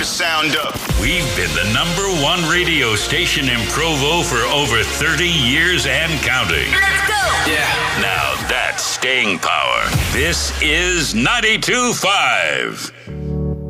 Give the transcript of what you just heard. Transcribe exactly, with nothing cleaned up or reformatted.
to sound up. We've been the number one radio station in Provo for over thirty years and counting. Let's go! Yeah. Now that's staying power. This is ninety-two point five.